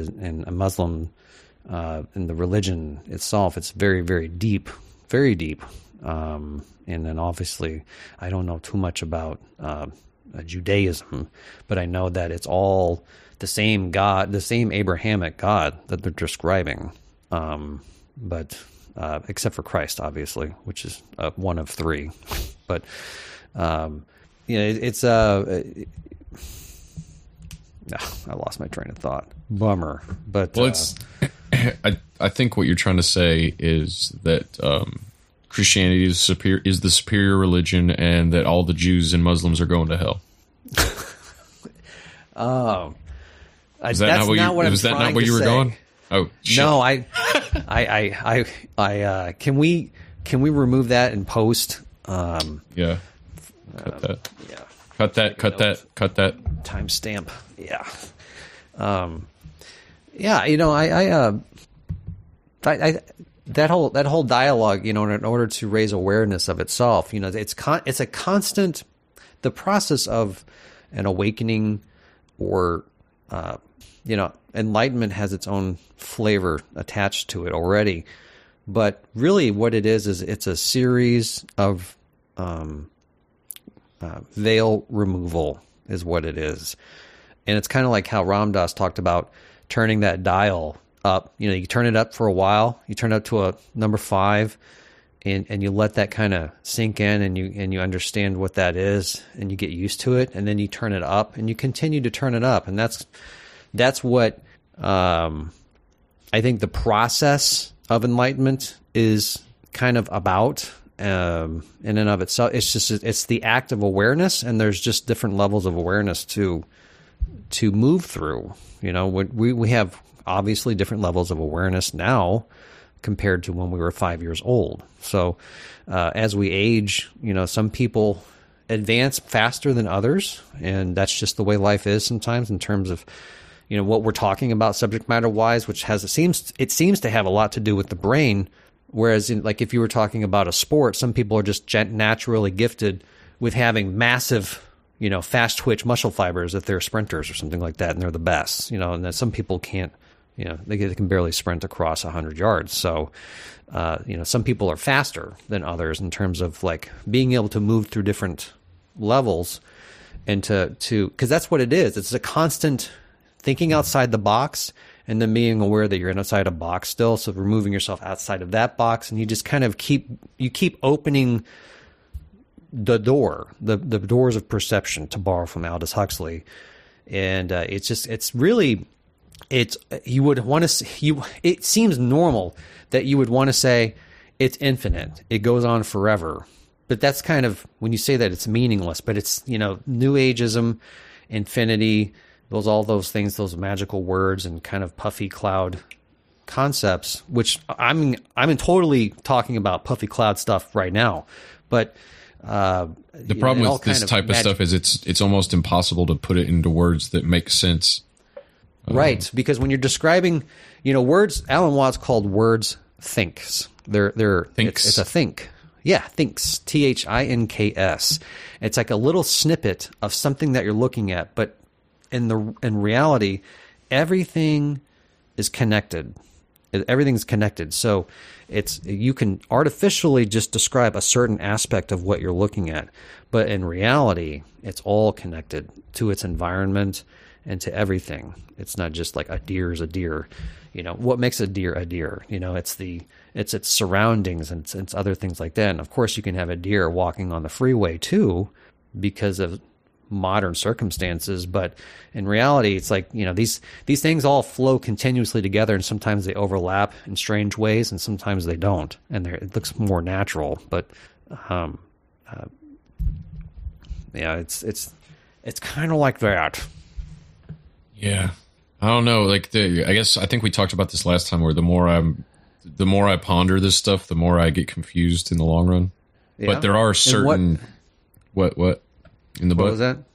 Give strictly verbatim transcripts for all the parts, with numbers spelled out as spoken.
in a Muslim, uh, in the religion itself, it's very, very deep, very deep. Um, and then obviously, I don't know too much about uh, Judaism, but I know that it's all the same God, the same Abrahamic God that they're describing. Um, but uh, except for Christ, obviously, which is uh, one of three. But um, you know, it, it's a. Uh, I lost my train of thought. Bummer. But well, uh, it's. I I think what you're trying to say is that um, Christianity is superior is the superior religion, and that all the Jews and Muslims are going to hell. Um, is that that's not what not you, what I'm was that trying not where to you were say. going? Oh shit. No, I, I, I, I, I uh, can we can we remove that in post? Um, yeah. Cut that. Uh, yeah. Cut that. Cut that. Cut that. Timestamp. Yeah. Um, yeah. You know, I, I, uh, I, I, that whole that whole dialogue. You know, in order to raise awareness of itself, you know, it's con- it's a constant. The process of an awakening, or uh, you know, enlightenment has its own flavor attached to it already. But really, what it is is it's a series of um, uh, veil removal is what it is. And it's kind of like how Ram Dass talked about turning that dial up. You know, you turn it up for a while, you turn it up to a number five, and, and you let that kind of sink in, and you and you understand what that is, and you get used to it, and then you turn it up, and you continue to turn it up. And that's that's what um, I think the process of enlightenment is kind of about. Um, in and of itself, it's just it's the act of awareness, and there's just different levels of awareness to to move through. You know, we we have obviously different levels of awareness now compared to when we were five years old. So uh, as we age, you know, some people advance faster than others, and that's just the way life is sometimes in terms of, you know, what we're talking about subject matter wise, which has it seems it seems to have a lot to do with the brain. Whereas, in, like, if you were talking about a sport, some people are just naturally gifted with having massive, you know, fast twitch muscle fibers if they're sprinters or something like that, and they're the best, you know. And then some people can't, you know, they, they can barely sprint across one hundred yards. So, uh, you know, some people are faster than others in terms of, like, being able to move through different levels and to, to because that's what it is. It's a constant thinking outside the box, and then being aware that you're inside a box still. So removing yourself outside of that box, and you just kind of keep, you keep opening the door, the, the doors of perception, to borrow from Aldous Huxley. And uh, it's just, it's really, it's, you would want to, you, it seems normal that you would want to say it's infinite. It goes on forever. But that's kind of, when you say that, it's meaningless, but it's, you know, New Ageism, infinity, those all those things, those magical words and kind of puffy cloud concepts, which I'm I'm totally talking about puffy cloud stuff right now. But uh, the problem know, with this of type magic- of stuff is it's it's almost impossible to put it into words that make sense. Right, um, because when you're describing, you know, words, Alan Watts called words thinks. They're they're thinks. It's, it's a think. Yeah, thinks. T H I N K S. It's like a little snippet of something that you're looking at, but in the in reality, everything is connected. Everything's connected. So it's you can artificially just describe a certain aspect of what you're looking at, but in reality, it's all connected to its environment and to everything. It's not just like a deer is a deer. You know, what makes a deer a deer? You know, it's the it's its surroundings and it's, it's other things like that. And of course, you can have a deer walking on the freeway too, because of modern circumstances, but in reality, it's like, you know, these these things all flow continuously together, and sometimes they overlap in strange ways, and sometimes they don't, and it looks more natural. But um, uh, yeah, it's it's it's kind of like that. Yeah, I don't know. Like, the, I guess I think we talked about this last time, where the more I'm, the more I ponder this stuff, the more I get confused in the long run. Yeah. But there are certain what what. what in the what book was that?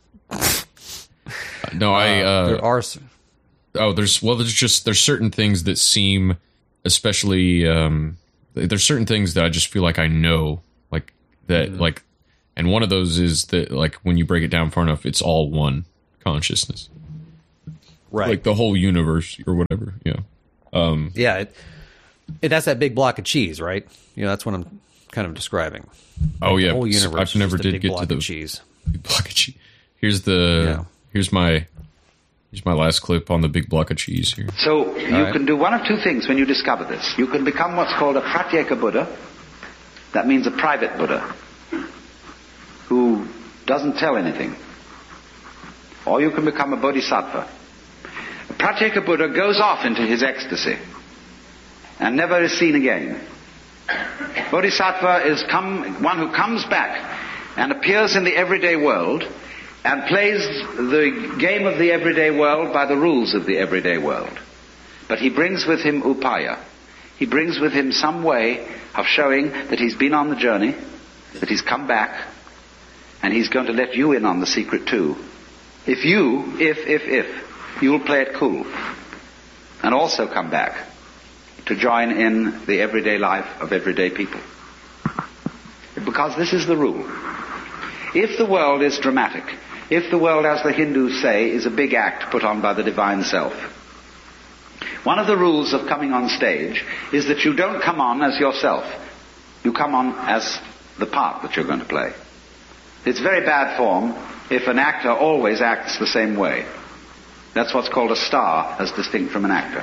No, I. Uh, there are. Oh, there's well, there's just there's certain things that seem, especially um, there's certain things that I just feel like I know, like that, mm. like, and one of those is that, like, when you break it down far enough, it's all one consciousness. right. like the whole universe or whatever. Yeah, um, yeah. It, it, that's that big block of cheese, right? You know, that's what I'm kind of describing. Oh like yeah, the whole universe. I've never is just a did big get block to the of cheese. Big block of cheese. Here's the Yeah. here's my here's my last clip on the big block of cheese here. So you right. can do one of two things when you discover this. You can become what's called a Pratyeka Buddha. That means a private Buddha who doesn't tell anything. Or you can become a Bodhisattva. A Pratyeka Buddha goes off into his ecstasy and never is seen again. Bodhisattva is come, one who comes back and appears in the everyday world and plays the game of the everyday world by the rules of the everyday world. But he brings with him upaya. He brings with him some way of showing that he's been on the journey, that he's come back, and he's going to let you in on the secret too. If you, if, if, if, you'll play it cool and also come back to join in the everyday life of everyday people. Because this is the rule. If the world is dramatic, if the world, as the Hindus say, is a big act put on by the divine self, one of the rules of coming on stage is that you don't come on as yourself. You come on as the part that you're going to play. It's very bad form if an actor always acts the same way. That's what's called a star, as distinct from an actor.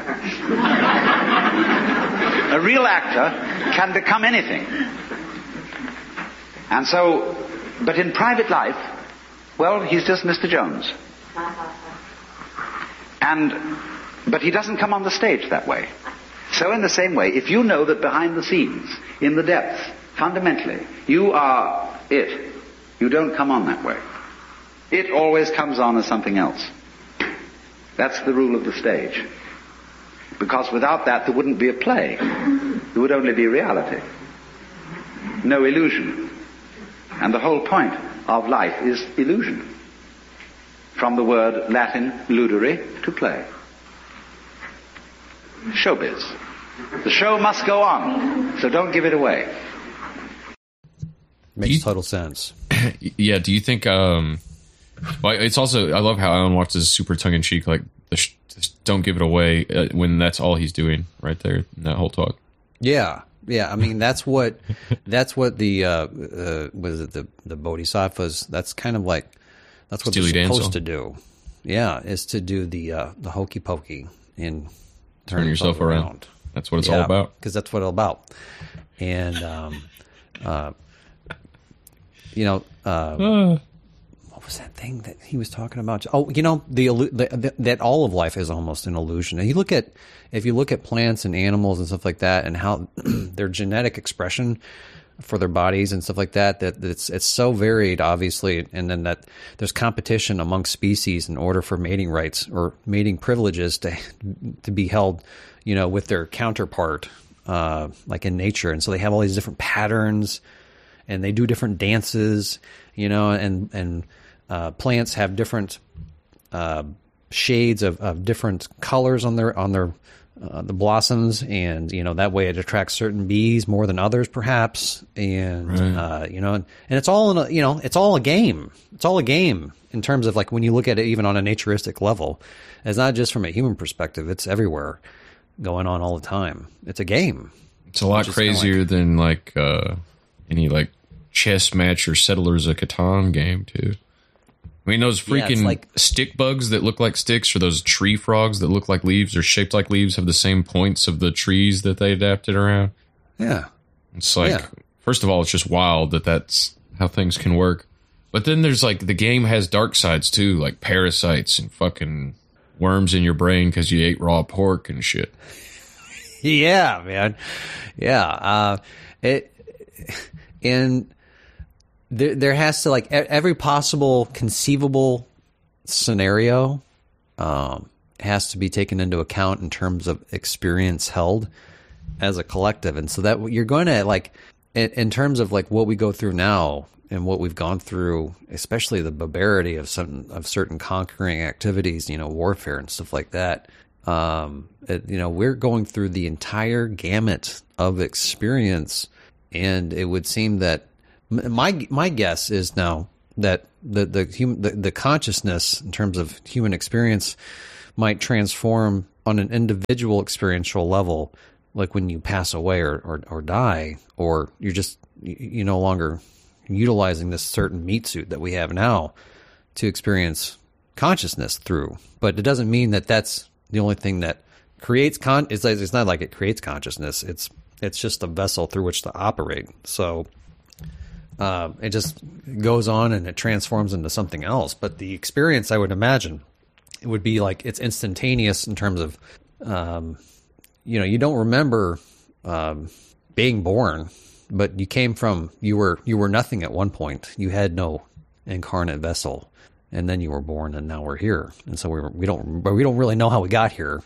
A real actor can become anything. And so, but in private life, well, he's just Mister Jones. And, but he doesn't come on the stage that way. So in the same way, if you know that behind the scenes, in the depths, fundamentally, you are it, you don't come on that way. It always comes on as something else. That's the rule of the stage. Because without that, there wouldn't be a play. There would only be reality. No illusion. And the whole point of life is illusion. From the word Latin ludere, to play. Showbiz. The show must go on, so don't give it away. Makes you, total sense. Yeah, do you think... Um, well, it's also... I love how Alan Watts is super tongue-in-cheek, like, the sh- just don't give it away, uh, when that's all he's doing right there in that whole talk. Yeah. Yeah, I mean that's what that's what the uh, uh, was it the the bodhisattvas. That's kind of like that's what Steely they're Dan supposed song. to do. Yeah, is to do the uh, the hokey pokey and turn, Turn yourself around. around. That's what it's yeah, all about. Because that's what it's all about. And um, uh, you know, uh, Uh. what was that thing that he was talking about? Oh, you know, the, illu- the, the that all of life is almost an illusion. And you look at if you look at plants and animals and stuff like that, and how their genetic expression for their bodies and stuff like that, that it's it's so varied, obviously, and then that there's competition among species in order for mating rights or mating privileges to to be held, you know, with their counterpart, uh, like in nature, and so they have all these different patterns, and they do different dances, you know, and and uh, plants have different uh, shades of, of different colors on their on their Uh, the blossoms, and you know that way it attracts certain bees more than others, perhaps, and right. uh, you know, and, and it's all in a, you know, it's all a game. It's all a game in terms of like when you look at it, even on a naturistic level. It's not just from a human perspective; it's everywhere, going on all the time. It's a game. It's a lot crazier like, than like uh, any like chess match or Settlers of Catan game, too. I mean, those freaking yeah, like, stick bugs that look like sticks, or those tree frogs that look like leaves or shaped like leaves, have the same points of the trees that they adapted around. Yeah. It's like, yeah. First of all, it's just wild that that's how things can work. But then there's like, the game has dark sides too, like parasites and fucking worms in your brain because you ate raw pork and shit. Yeah, man. Yeah. Uh, it, and, There, there has to, like, every possible conceivable scenario um, has to be taken into account in terms of experience held as a collective. And so that you're going to, like, in, in terms of, like, what we go through now and what we've gone through, especially the barbarity of some of certain conquering activities, you know, warfare and stuff like that, um, it, you know, we're going through the entire gamut of experience. And it would seem that My my guess is now that the the human the, the consciousness in terms of human experience might transform on an individual experiential level, like when you pass away or, or, or die, or you're just, you're no longer utilizing this certain meat suit that we have now to experience consciousness through. But it doesn't mean that that's the only thing that creates con. It's, like, it's not like it creates consciousness. It's it's just a vessel through which to operate. So uh, it just goes on and it transforms into something else. But the experience, I would imagine, it would be like it's instantaneous in terms of, um, you know, you don't remember um, being born, but you came from, you were you were nothing at one point. You had no incarnate vessel, and then you were born, and now we're here. And so we we don't we don't really know how we got here.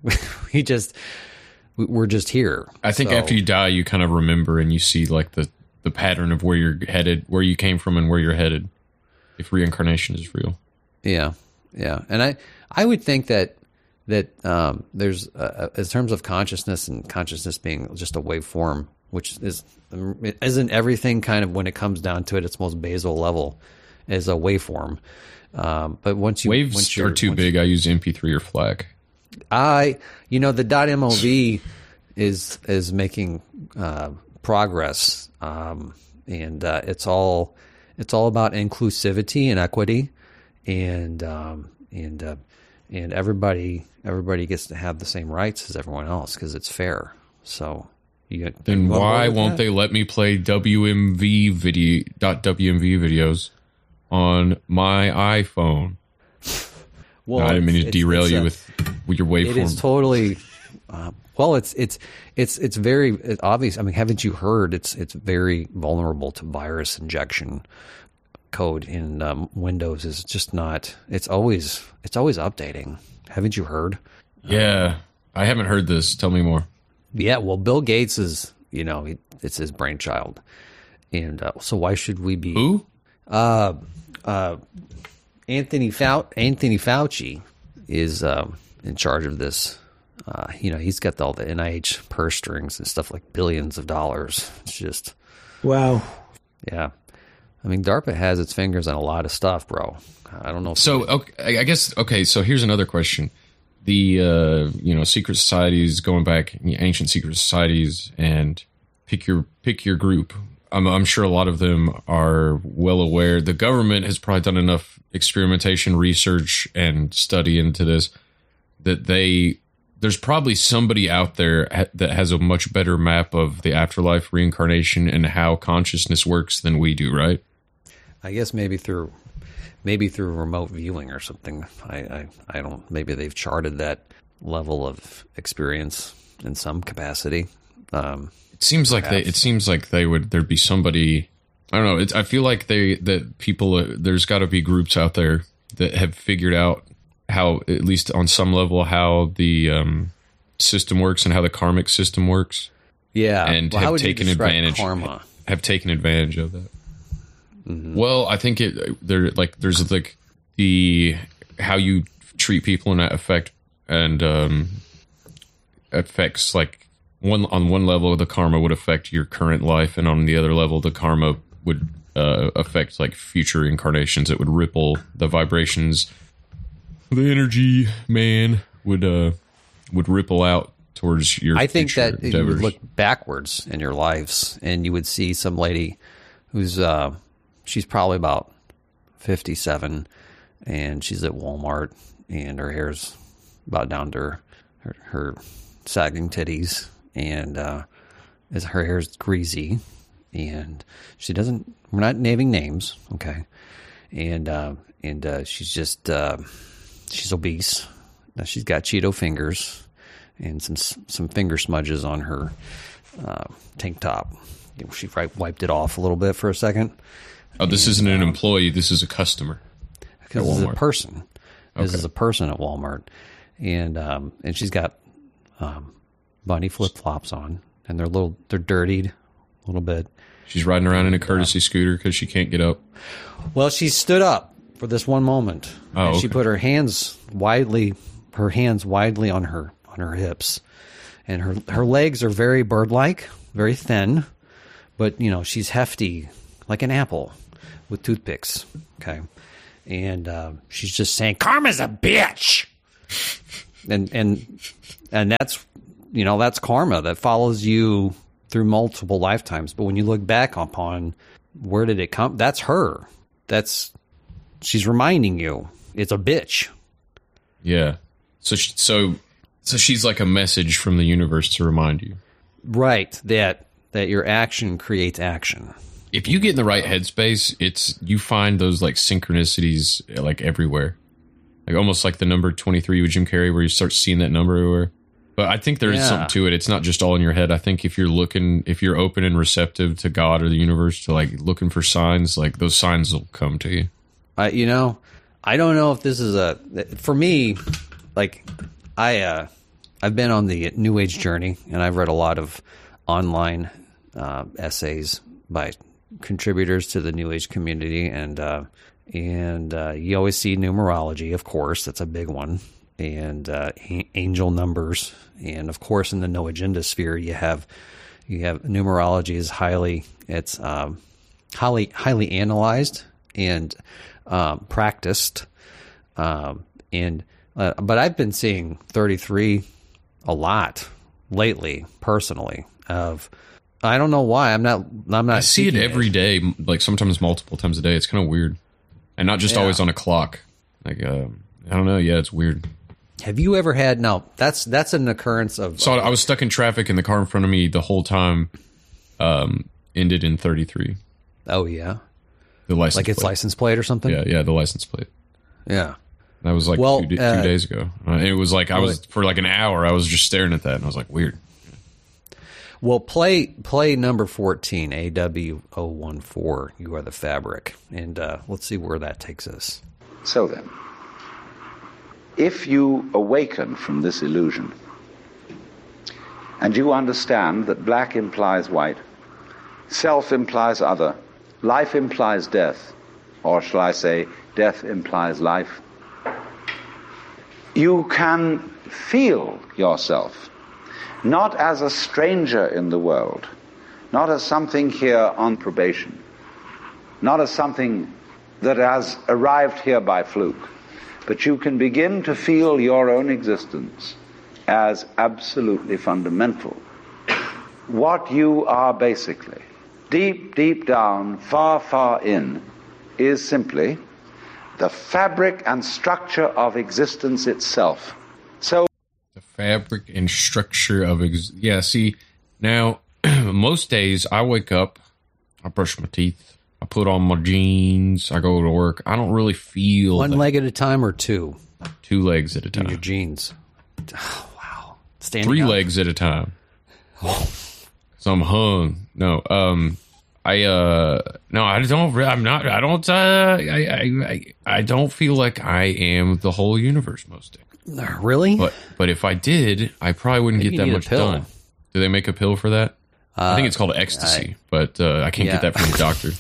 we just we're just here. I think so, after you die, you kind of remember and you see like the the pattern of where you're headed, where you came from, and where you're headed. If reincarnation is real, yeah, yeah, and I I would think that that um, there's uh, in terms of consciousness and consciousness being just a waveform, which is isn't everything kind of when it comes down to it, its most basal level is a waveform. Um, but once you waves once are too big, I use M P three or FLAC. I, you know, the .mov is is making uh, progress, um, and uh, it's all it's all about inclusivity and equity, and um, and uh, and everybody everybody gets to have the same rights as everyone else because it's fair. So. You then why won't that? They let me play W M V video .wmv videos on my iPhone? Well, no, I didn't mean to derail you a, with with your waveform. It is totally uh, well. It's it's it's it's very it's obvious. I mean, haven't you heard? It's it's very vulnerable to virus injection. Code in um, Windows is just not. It's always it's always updating. Haven't you heard? Yeah, um, I haven't heard this. Tell me more. Yeah, well, Bill Gates is, you know, he, it's his brainchild. And uh, so why should we be... Who? Uh, uh, Anthony, Fau- Anthony Fauci is um, in charge of this. Uh, you know, he's got all the N I H purse strings and stuff like billions of dollars. It's just... Wow. Yeah. I mean, DARPA has its fingers on a lot of stuff, bro. I don't know. If so, okay, I guess, okay, so here's another question. The, uh, you know, secret societies, going back, ancient secret societies, and pick your pick your group. I'm, I'm sure a lot of them are well aware. The government has probably done enough experimentation, research, and study into this that they there's probably somebody out there ha- that has a much better map of the afterlife, reincarnation, and how consciousness works than we do, right? I guess maybe through... Maybe through remote viewing or something. I, I, I don't. Maybe they've charted that level of experience in some capacity. Um, it seems perhaps. like they. It seems like they would. There'd be somebody. I don't know. It's, I feel like they that people. Uh, there's got to be groups out there that have figured out how, at least on some level, how the um, system works and how the karmic system works. Yeah, and well, have taken advantage. Karma? Have taken advantage of that. Mm-hmm. Well, I think it there like there's like the how you treat people and that affect and um, affects like one on one level the karma would affect your current life, and on the other level the karma would uh, affect like future incarnations. It would ripple the vibrations. The energy man would uh, would ripple out towards your. I think that endeavors. You would look backwards in your lives, and you would see some lady who's. Uh, She's probably about fifty-seven, and she's at Walmart, and her hair's about down to her, her, her sagging titties, and uh, her hair's greasy, and she doesn't. We're not naming names, okay? And uh, and uh, she's just uh, she's obese. Now she's got Cheeto fingers and some some finger smudges on her uh, tank top. She wiped it off a little bit for a second. Oh, this and, isn't an employee. This is a customer. Because this is a person. This okay. is a person at Walmart, and um, and she's got um, bunny flip flops on, and they're little. They're dirtied a little bit. She's riding around in a courtesy uh, scooter because she can't get up. Well, she stood up for this one moment. Oh, and okay. She put her hands widely, her hands widely on her on her hips, and her her legs are very bird-like, very thin, but you know she's hefty like an apple. With toothpicks, okay, and uh, she's just saying, "Karma's a bitch," and and and that's you know that's karma that follows you through multiple lifetimes. But when you look back upon where did it come, that's her. That's she's reminding you it's a bitch. Yeah. So she, so so she's like a message from the universe to remind you. Right, that that your action creates action. If you get in the right headspace, it's you find those like synchronicities like everywhere. Like almost like the number twenty-three with Jim Carrey where you start seeing that number everywhere. But I think there is yeah. something to it. It's not just all in your head. I think if you're looking, if you're open and receptive to God or the universe, to like looking for signs, like those signs will come to you. I, you know, I don't know if this is a, for me, like I, uh, I've been on the New Age journey and I've read a lot of online uh, essays by contributors to the New Age community, and uh, and uh, you always see numerology, of course, that's a big one, and uh, a- angel numbers, and of course in the no agenda sphere you have you have numerology is highly it's um, highly highly analyzed and um, practiced, um, and uh, but I've been seeing thirty-three a lot lately personally of. I don't know why. I'm not. I'm not. I see it every day, like sometimes multiple times a day. It's kind of weird, and not just yeah. always on a clock. Like uh, I don't know. Yeah, it's weird. Have you ever had? No, that's that's an occurrence of. So I was stuck in traffic, and the car in front of me the whole time um, ended in thirty-three. Oh yeah, the license like its plate. license plate or something. Yeah, yeah, the license plate. Yeah, that was like well, two, two uh, days ago. Uh, it was like I was for like an hour. I was just staring at that, and I was like, weird. Well, play play number fourteen, A W zero one four, You Are the Fabric, and uh, let's see where that takes us. So then, if you awaken from this illusion, and you understand that black implies white, self implies other, life implies death, or shall I say, death implies life, you can feel yourself not as a stranger in the world, not as something here on probation, not as something that has arrived here by fluke, but you can begin to feel your own existence as absolutely fundamental. What you are basically, deep, deep down, far, far in, is simply the fabric and structure of existence itself. So fabric and structure of ex- yeah see now most days I wake up, I brush my teeth, I put on my jeans, I go to work. I don't really feel one that. leg at a time or two two legs at a time. In your jeans. Oh, wow. Standing three up. legs at a time. So I'm hung. No, um, I uh, no, I don't. I'm not. I don't. Uh, I, I I don't feel like I am the whole universe most days. Really? But but if I did, I probably wouldn't Maybe get that much done. Do they make a pill for that? Uh, I think it's called ecstasy, I, but uh, I can't yeah. get that from the doctor.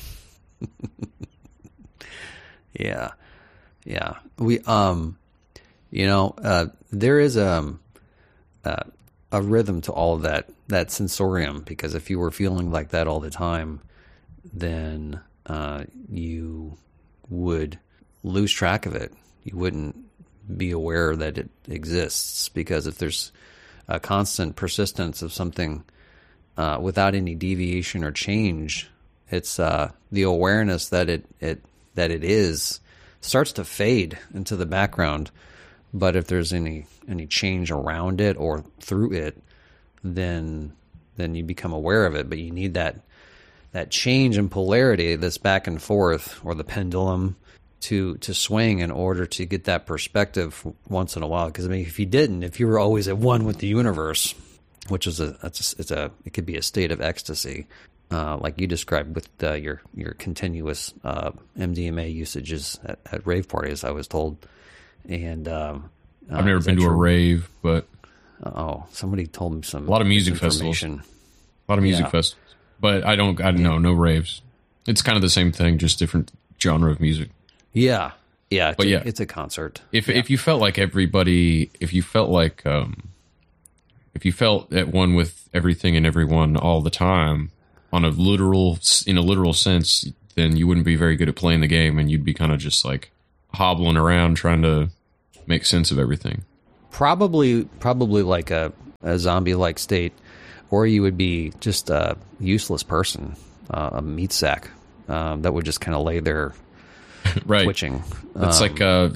yeah, yeah. We um, you know, uh, there is um, uh, a rhythm to all of that that sensorium, because if you were feeling like that all the time, then uh, you would lose track of it. You wouldn't be aware that it exists, because if there's a constant persistence of something uh, without any deviation or change, it's uh, the awareness that it, it that it is starts to fade into the background. But if there's any any change around it or through it, then then you become aware of it. But you need that that change in polarity, this back and forth, or the pendulum, to to swing in order to get that perspective once in a while. Because I mean, if you didn't, if you were always at one with the universe, which is a it's a, it's a it could be a state of ecstasy, uh, like you described with uh, your your continuous uh, M D M A usages at, at rave parties, I was told. And um, I've never uh, been to true? a rave, but oh, somebody told me some a lot of music festivals, a lot of music yeah. festivals, but I don't I don't know no raves. It's kind of the same thing, just different genre of music. Yeah, yeah, but a, yeah, it's a concert. If yeah. if you felt like everybody, if you felt like, um, if you felt at one with everything and everyone all the time, on a literal, in a literal sense, then you wouldn't be very good at playing the game, and you'd be kind of just like hobbling around trying to make sense of everything. probably probably like a, a zombie-like state, or you would be just a useless person, uh, a meat sack um, that would just kind of lay there, right. twitching. It's um, like uh,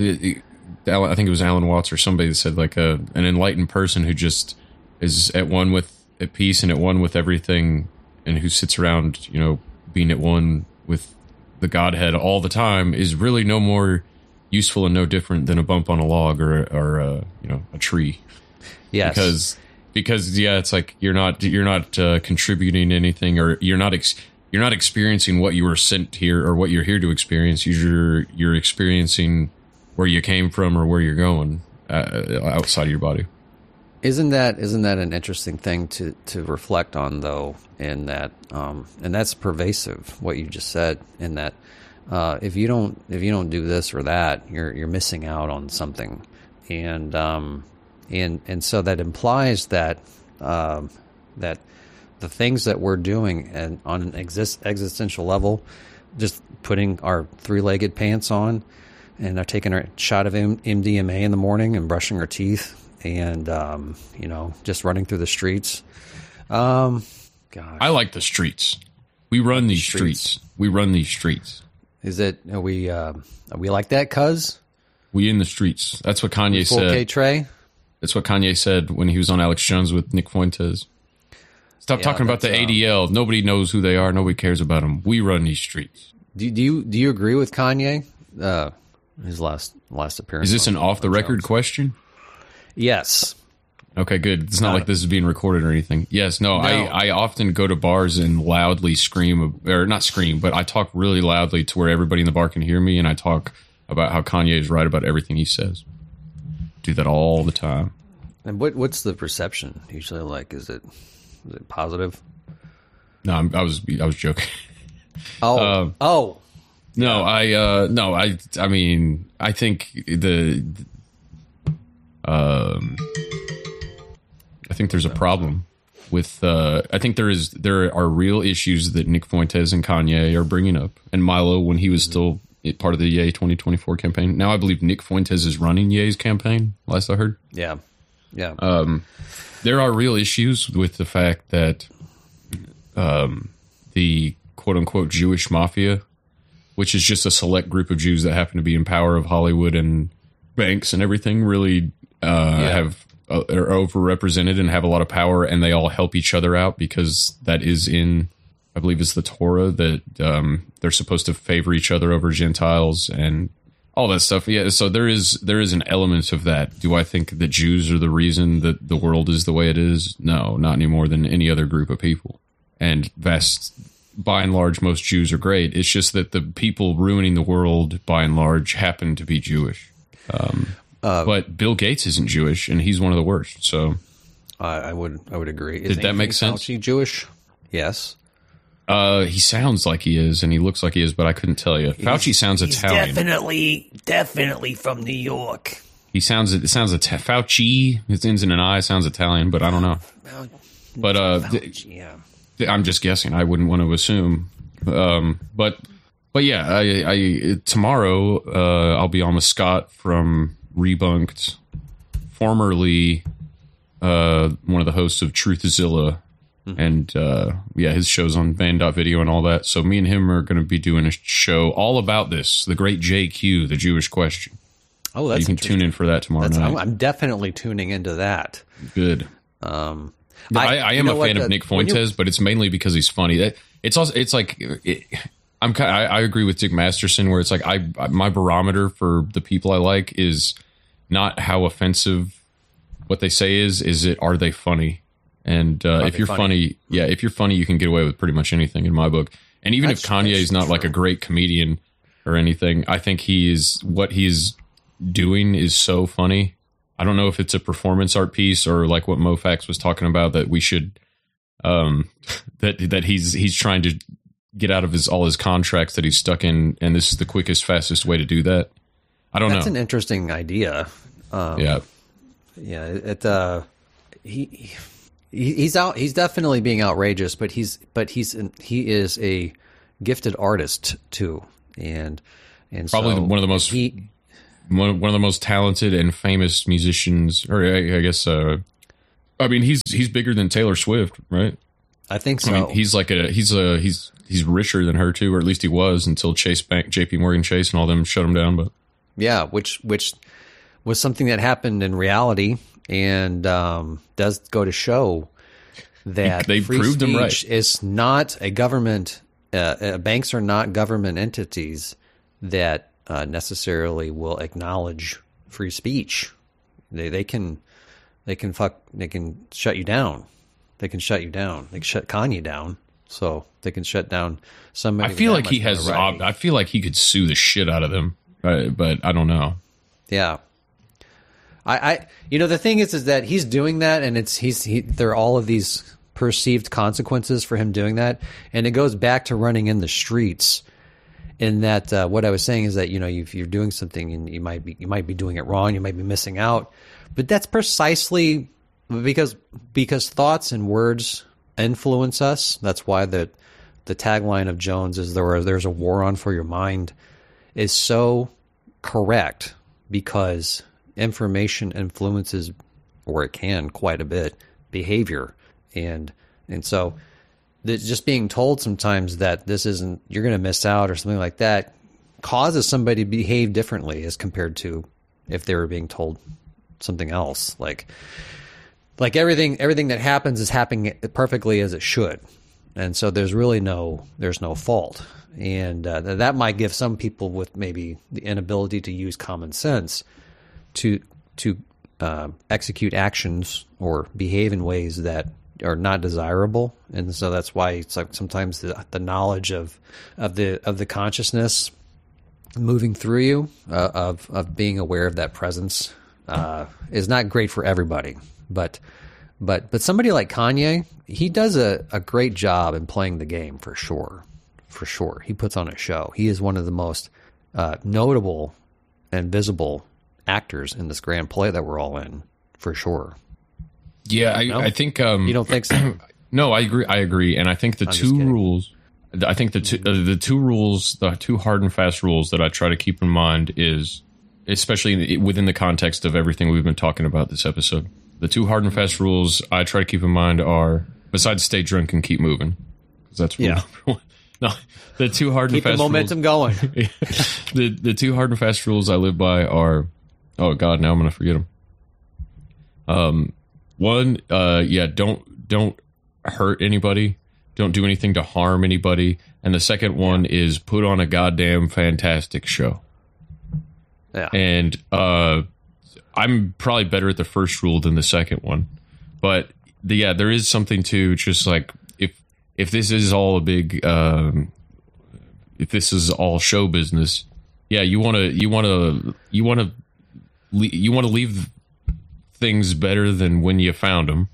I think it was Alan Watts or somebody that said like a an enlightened person who just is at one with at peace and at one with everything, and who sits around, you know, being at one with the Godhead all the time is really no more useful and no different than a bump on a log or or uh, you know, a tree. Yes. Because because yeah, it's like you're not you're not uh, contributing anything, or you're not ex- you're not experiencing what you were sent here or what you're here to experience. You're you're experiencing where you came from or where you're going uh, outside of your body. Isn't that isn't that an interesting thing to, to reflect on, though? In that, um, and that's pervasive. What you just said, in that, uh, if you don't if you don't do this or that, you're you're missing out on something, and um, and and so that implies that um, that the things that we're doing and on an exist, existential level, just putting our three-legged pants on, and are taking a shot of M D M A in the morning and brushing our teeth. And, um, you know, just running through the streets. Um, gosh. I like the streets. We run these streets. streets. We run these streets. Is it, are we, uh, are we like that, cuz? We in the streets. That's what Kanye said. four K Trey? That's what Kanye said when he was on Alex Jones with Nick Fuentes. Stop yeah, talking about the A D L. Um, Nobody knows who they are. Nobody cares about them. We run these streets. Do, do you do you agree with Kanye? Uh, his last last appearance. Is this an off the record question? Yes. Okay, good. It's not uh, like this is being recorded or anything. Yes, no, no. I, I often go to bars and loudly scream, or not scream, but I talk really loudly to where everybody in the bar can hear me, and I talk about how Kanye is right about everything he says. Do that all the time. And what what's the perception usually like? Is it is it positive? No, I'm, I was I was joking. Oh, uh, oh. No, I uh, no, I I mean, I think the. Um, I think there's a problem with. Uh, I think there is there are real issues that Nick Fuentes and Kanye are bringing up, and Milo when he was still part of the Ye twenty twenty-four campaign. Now I believe Nick Fuentes is running Ye's campaign. Last I heard. Yeah, yeah. Um, there are real issues with the fact that um, the quote unquote Jewish mafia, which is just a select group of Jews that happen to be in power of Hollywood and banks and everything, really. Uh, yeah. have uh, are overrepresented and have a lot of power, and they all help each other out because that is in, I believe, it's the Torah that um, they're supposed to favor each other over Gentiles and all that stuff. Yeah, so there is there is an element of that. Do I think that Jews are the reason that the world is the way it is? No, not any more than any other group of people. And vast, by and large, most Jews are great. It's just that the people ruining the world, by and large, happen to be Jewish. Um, Uh, but Bill Gates isn't Jewish, and he's one of the worst. So, I, I would I would agree. Is Did that make sense? Fauci Jewish? Yes. Uh, he sounds like he is, and he looks like he is, but I couldn't tell you. He's, Fauci sounds he's Italian. Definitely, definitely from New York. He sounds it sounds Ita- Fauci. It ends in an I. Sounds Italian, but I don't know. Well, but uh, Fauci, yeah. I'm just guessing. I wouldn't want to assume. Um, but but yeah, I, I tomorrow uh, I'll be on with Scott from Rebunked, formerly uh, one of the hosts of Truthzilla, mm-hmm. and uh, yeah, his show's on Van dot Video and all that. So me and him are going to be doing a show all about this, the Great J Q, the Jewish question. Oh, that's you can tune in for that tomorrow that's, night. I'm, I'm definitely tuning into that. Good. Um, I, I am a fan of Nick Fuentes, but it's mainly because he's funny. That it's also it's like. It, I'm kind of, I, I agree with Dick Masterson where it's like I my barometer for the people I like is not how offensive what they say is is it are they funny, and uh, if you're funny? funny yeah if you're funny you can get away with pretty much anything in my book. And even that's, if Kanye is not true. like a great comedian or anything, I think he is what he's doing is so funny. I don't know if it's a performance art piece or like what Mofax was talking about that we should um that that he's he's trying to get out of his all his contracts that he's stuck in, and this is the quickest, fastest way to do that. I don't That's know. That's an interesting idea. Um, yeah, yeah. It uh, he, he he's out. He's definitely being outrageous, but he's but he's he is a gifted artist too, and and probably so one of the most he, one, one of the most talented and famous musicians, or I, I guess, uh, I mean, he's he's bigger than Taylor Swift, right? I think so. I mean, he's like a he's a he's he's richer than her too, or at least he was until Chase Bank, J P Morgan Chase, and all them shut him down. But yeah, which which was something that happened in reality, and um, does go to show that they free proved him right. is not a government. Uh, uh, banks are not government entities that uh, necessarily will acknowledge free speech. They they can they can fuck they can shut you down. They can shut you down. They can shut Kanye down. So they can shut down somebody. I feel like he has. Ob- I feel like he could sue the shit out of them, right? But I don't know. Yeah. I, I, you know, the thing is, is that he's doing that, and it's he's he. There are all of these perceived consequences for him doing that, and it goes back to running in the streets. In that, uh, what I was saying is that, you know, if you're doing something and you might be you might be doing it wrong, you might be missing out, but that's precisely because because thoughts and words influence us. That's why the the tagline of Jones is there there's a war on for your mind is so correct, because information influences, or it can quite a bit, behavior. And and so the, just being told sometimes that this isn't, you're going to miss out or something like that, causes somebody to behave differently as compared to if they were being told something else. Like like everything everything that happens is happening perfectly as it should. And so there's really no there's no fault. And uh, that might give some people with maybe the inability to use common sense to to uh, execute actions or behave in ways that are not desirable. And so that's why it's like sometimes the, the knowledge of of the of the consciousness moving through you, uh, of of being aware of that presence, uh, is not great for everybody. But but but somebody like Kanye, he does a, a great job in playing the game, for sure. For sure. He puts on a show. He is one of the most uh, notable and visible actors in this grand play that we're all in, for sure. Yeah, I, no? I think um, you don't think so. No, I agree. I agree, and I think the I'm two rules. I think the two uh, the two rules, the two hard and fast rules that I try to keep in mind is, especially within the context of everything we've been talking about this episode, the two hard and fast rules I try to keep in mind are, besides stay drunk and keep moving, because that's rule yeah. number one. No, the two hard keep and fast the momentum rules, going. the the two hard and fast rules I live by are, oh God, now I'm going to forget them. Um, one, uh, yeah, don't don't hurt anybody, don't do anything to harm anybody, and the second one yeah. is put on a goddamn fantastic show. Yeah, and uh, I'm probably better at the first rule than the second one, but the, yeah, there is something to just like if if this is all a big um, if this is all show business, yeah, you want to you want to you want to you want to leave things better than when you found them.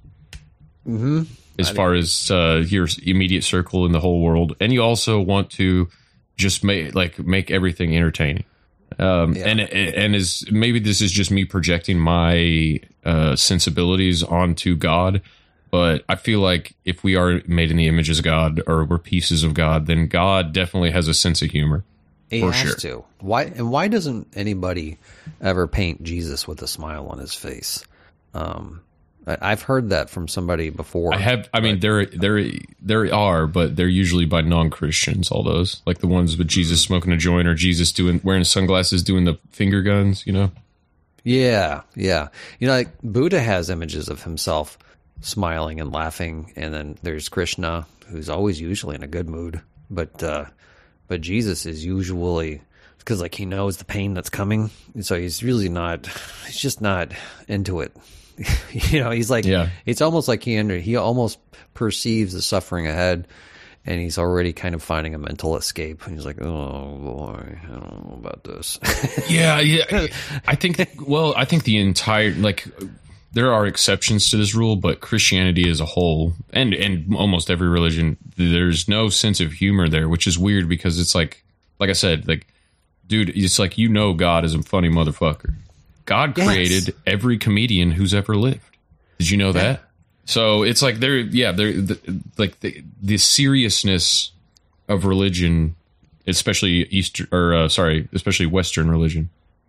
Mm-hmm. As far as uh, your immediate circle in the whole world, and you also want to just make like make everything entertaining. Um, yeah. And and as maybe this is just me projecting my uh, sensibilities onto God, but I feel like if we are made in the image of God, or we're pieces of God, then God definitely has a sense of humor. He for has sure. to. Why and why doesn't anybody ever paint Jesus with a smile on his face? Um, I, I've heard that from somebody before. I have. I mean, there there there are, but they're usually by non-Christians. All those, like the ones with Jesus smoking a joint, or Jesus doing wearing sunglasses, doing the finger guns. You know. Yeah, yeah. You know, like Buddha has images of himself smiling and laughing, and then there's Krishna, who's always usually in a good mood, but. Uh, But Jesus is usually, because like he knows the pain that's coming, so he's really not. He's just not into it. You know, he's like, yeah. It's almost like he under, he almost perceives the suffering ahead, and he's already kind of finding a mental escape. And he's like, oh boy, I don't know about this. yeah, yeah. I think. Well, I think the entire like. There are exceptions to this rule, but Christianity as a whole, and, and almost every religion, there's no sense of humor there, which is weird because it's like, like I said, like, dude, it's like, you know, God is a funny motherfucker. God yes. created every comedian who's ever lived. Did you know yeah. that? So it's like there, yeah, there, the, like the, the seriousness of religion, especially Eastern, or uh, sorry, especially Western religion,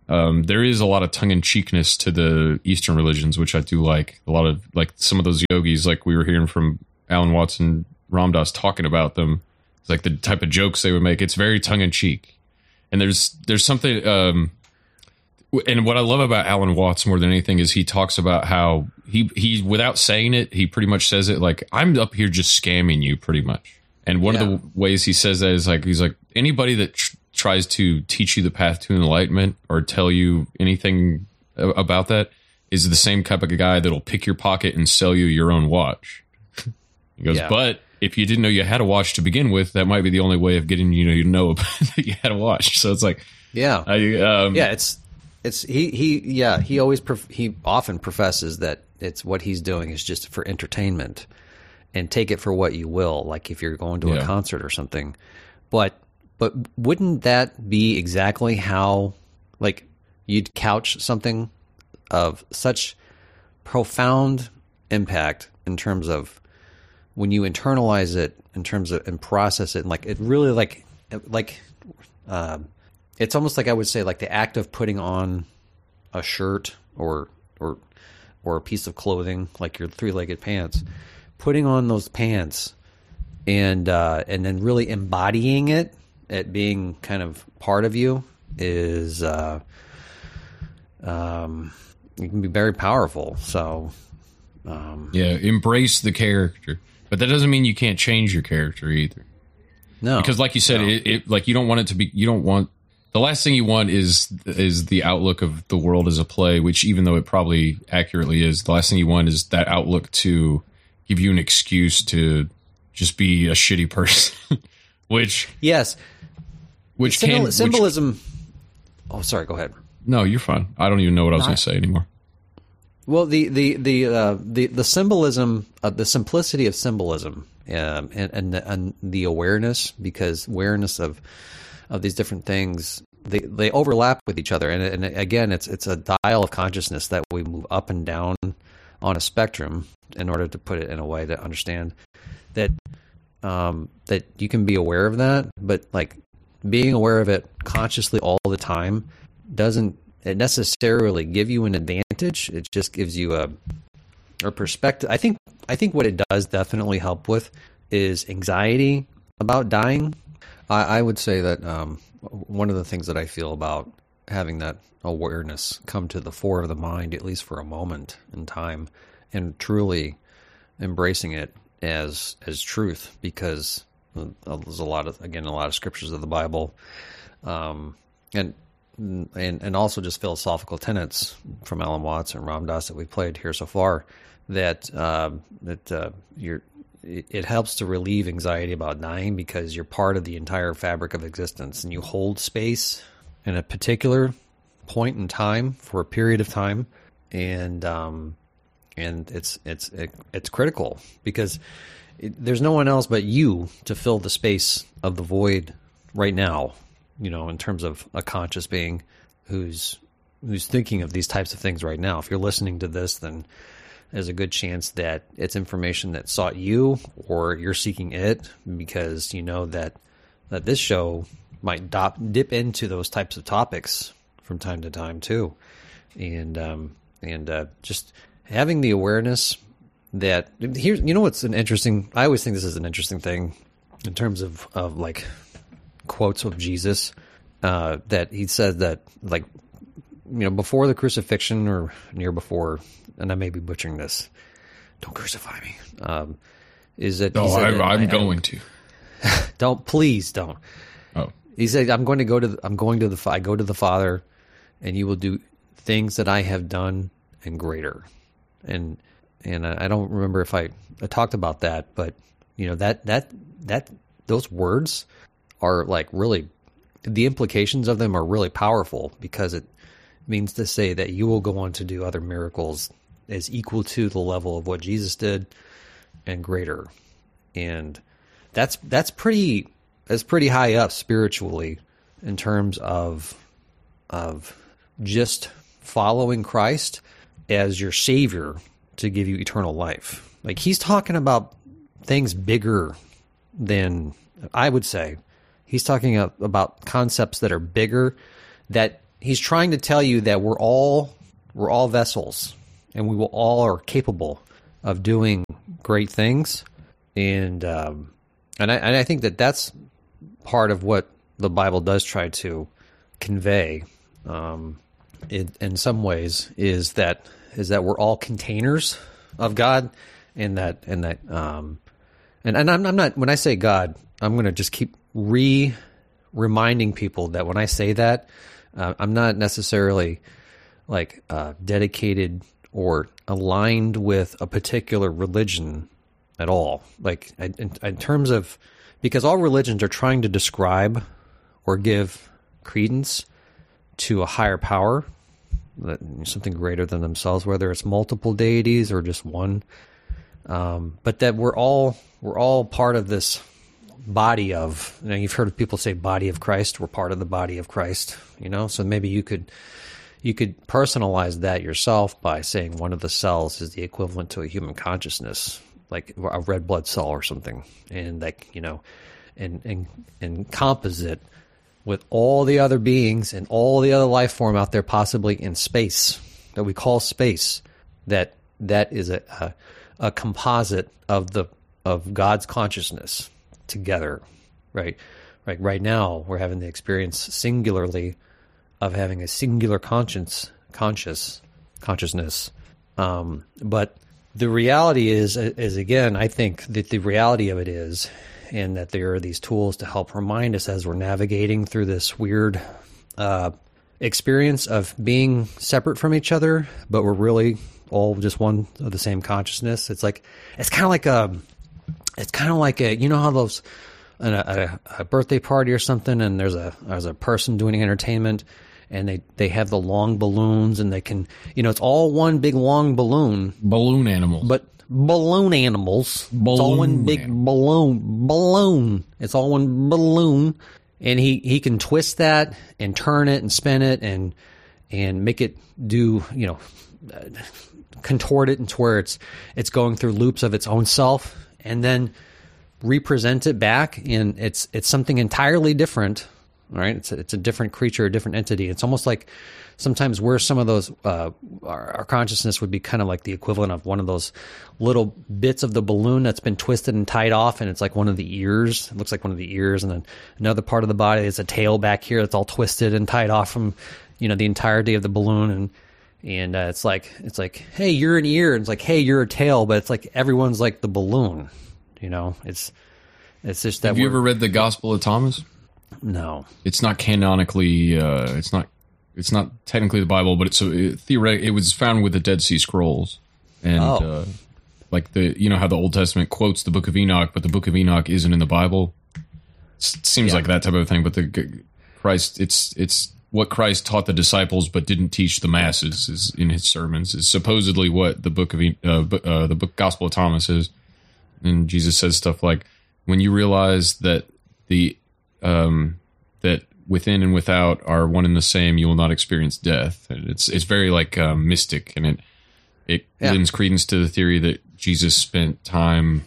um, there is a lot of tongue-in-cheekness to the Eastern religions, which I do like. A lot of, like, some of those yogis, like we were hearing from Alan Watts and Ram Dass talking about them, it's like the type of jokes they would make. It's very tongue-in-cheek. And there's there's something, um, and what I love about Alan Watts more than anything is he talks about how he, he without saying it, he pretty much says it like, I'm up here just scamming you, pretty much. And one yeah. of the ways he says that is like, he's like, anybody that tr- tries to teach you the path to enlightenment or tell you anything about that is the same type of guy that'll pick your pocket and sell you your own watch. He goes, yeah. but if you didn't know you had a watch to begin with, that might be the only way of getting you know you know that you had a watch. So it's like, yeah, I, um, yeah, it's it's he he yeah he always prof- he often professes that it's what he's doing is just for entertainment. And take it for what you will, like if you're going to yeah. a concert or something. But but wouldn't that be exactly how, like, you'd couch something of such profound impact in terms of when you internalize it, in terms of and process it, and like it really like like uh, it's almost like I would say like the act of putting on a shirt or or or a piece of clothing, like your three-legged pants. Putting on those pants and uh, and then really embodying it, it being kind of part of you is uh, um, it can be very powerful. So um, yeah, embrace the character, but that doesn't mean you can't change your character either. No, because like you said, no. it, it like you don't want it to be. You don't want the last thing you want is is the outlook of the world as a play, which even though it probably accurately is, the last thing you want is that outlook to give you an excuse to just be a shitty person, which yes, which Symbol- can symbolism. Which, oh, sorry. Go ahead. No, you're fine. I don't even know what I was Not, going to say anymore. Well, the the the uh, the the symbolism, uh, the simplicity of symbolism, um, and and the, and the awareness, because awareness of of these different things, they they overlap with each other, and and again, it's it's a dial of consciousness that we move up and down on a spectrum in order to put it in a way to understand that um, that you can be aware of that, but like being aware of it consciously all the time doesn't it necessarily give you an advantage. It just gives you a a perspective. I think I think what it does definitely help with is anxiety about dying. I, I would say that um, one of the things that I feel about having that awareness come to the fore of the mind, at least for a moment in time, and truly embracing it as as truth, because there's a lot of again a lot of scriptures of the Bible, um, and and and also just philosophical tenets from Alan Watts and Ram Dass that we've played here so far, that uh, that uh, you're it, it helps to relieve anxiety about dying, because you're part of the entire fabric of existence and you hold space in a particular point in time for a period of time, and um, and it's it's it, it's critical, because it, there's no one else but you to fill the space of the void right now. You know, in terms of a conscious being who's who's thinking of these types of things right now. If you're listening to this, then there's a good chance that it's information that sought you, or you're seeking it because you know that that this show might dop, dip into those types of topics from time to time too, and um, and uh, just having the awareness that here, you know, what's an interesting. I always think this is an interesting thing in terms of of like quotes of Jesus, uh, that he said that, like, you know, before the crucifixion or near before, and I may be butchering this. Don't crucify me. Um, is that? No, said, I, I'm I, going I, to. Don't, please don't. Oh. He said, "I'm going to go to. The, I'm going to the. I go to the Father, and you will do things that I have done and greater." And and I don't remember if I, I talked about that, but you know that that that those words are like really, the implications of them are really powerful, because it means to say that you will go on to do other miracles as equal to the level of what Jesus did and greater. And that's that's pretty that's pretty high up spiritually in terms of of just following Christ as your savior to give you eternal life. Like, he's talking about things bigger than, I would say, he's talking about concepts that are bigger, that he's trying to tell you that we're all we're all vessels, and we will all are capable of doing great things, and um, and I and I think that that's part of what the Bible does try to convey. Um, it, in some ways, is that is that we're all containers of God, and that and that um, and and I'm, I'm not when I say God, I'm going to just keep re reminding people that when I say that, uh, I'm not necessarily like uh, dedicated or aligned with a particular religion at all. Like in, in terms of, because all religions are trying to describe or give credence to a higher power, something greater than themselves, whether it's multiple deities or just one. Um, but that we're all we're all part of this body of, you know, you've heard people say body of Christ. We're part of the body of Christ, you know. So maybe you could you could personalize that yourself by saying one of the cells is the equivalent to a human consciousness, like a red blood cell or something, and like, you know, and and and composite with all the other beings and all the other life form out there, possibly in space that we call space. That that is a a, a composite of the of God's consciousness together, right? Right. Right now, we're having the experience singularly of having a singular conscience, conscious consciousness. Um, but the reality is, is again, I think that the reality of it is, and that there are these tools to help remind us as we're navigating through this weird uh, experience of being separate from each other, but we're really all just one of the same consciousness. It's like it's kind of like a, it's kind of like a, you know how those a, a, a birthday party or something, and there's a there's a person doing entertainment, and they, they have the long balloons, and they can, you know, it's all one big long balloon. Balloon animals. But balloon animals. Balloon it's all one big animal. balloon. Balloon. It's all one balloon. And he, he can twist that and turn it and spin it and and make it do, you know, uh, contort it into where it's it's going through loops of its own self, and then represent it back, and it's it's something entirely different. Right, it's a, it's a different creature, a different entity. It's almost like sometimes we're some of those. Uh, our, our consciousness would be kind of like the equivalent of one of those little bits of the balloon that's been twisted and tied off, and it's like one of the ears. It looks like one of the ears, and then another part of the body is a tail back here that's all twisted and tied off from, you know, the entirety of the balloon. And and uh, it's like it's like, hey, you're an ear, and it's like, hey, you're a tail, but it's like everyone's like the balloon. You know, it's it's just that. Have you ever read the Gospel of Thomas? No, it's not canonically. Uh, it's not. It's not technically the Bible, but it's a, it, theoretically it was found with the Dead Sea Scrolls, and oh. uh, like the you know how the Old Testament quotes the Book of Enoch, but the Book of Enoch isn't in the Bible. It seems yeah. like that type of thing. But the Christ, it's it's what Christ taught the disciples, but didn't teach the masses is in his sermons. Is supposedly what the Book of uh, uh, the Book Gospel of Thomas is, and Jesus says stuff like, when you realize that the Um, that within and without are one and the same, you will not experience death. And it's it's very like uh, mystic, and it it yeah. lends credence to the theory that Jesus spent time